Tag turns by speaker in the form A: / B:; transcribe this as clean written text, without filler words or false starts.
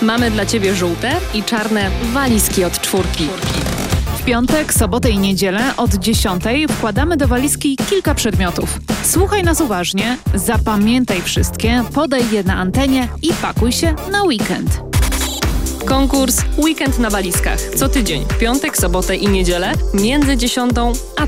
A: Mamy dla Ciebie żółte i czarne walizki od 4.
B: W piątek, sobotę i niedzielę od 10:00 wkładamy do walizki kilka przedmiotów. Słuchaj nas uważnie, zapamiętaj wszystkie, podaj je na antenie i pakuj się na weekend.
A: Konkurs Weekend na walizkach. Co tydzień, piątek, sobotę i niedzielę między 10 a